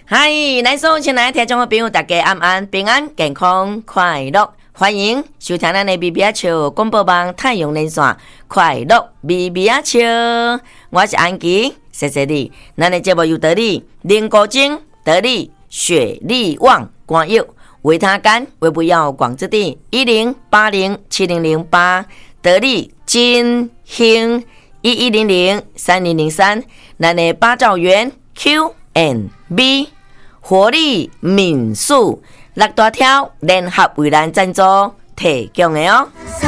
嗨，咱所有亲爱的听众朋友，大家安安平安健康快乐，欢迎收听咱的米米啊笑广播网太阳连线快乐米米啊笑，我是安琪，谢谢你。咱的节目有道理，林国精得力，雪力旺光佑，维他干为不要广之地10807008得力金兴11003003，咱的八兆元 Q&B。活力民宿6大条联合为咱赞助提供的哦。